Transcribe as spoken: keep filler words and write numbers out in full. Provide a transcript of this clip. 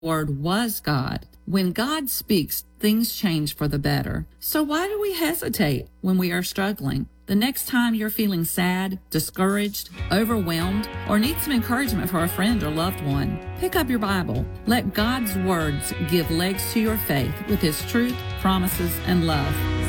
Word was God. When God speaks, things change for the better. So why do we hesitate when we are struggling? The next time you're feeling sad, discouraged, overwhelmed, or need some encouragement for a friend or loved one, pick up your Bible. Let God's words give legs to your faith with His truth, promises, and love.